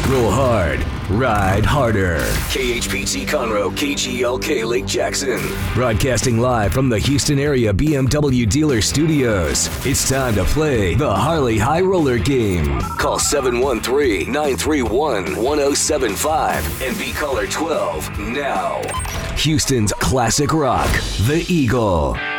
Roll hard, ride harder. KHPT Conroe, KGLK Lake Jackson. Broadcasting live from the Houston area BMW dealer studios. It's time to play the Harley High Roller game. Call 713-931-1075 and be caller 12 now. Houston's classic rock, The Eagle.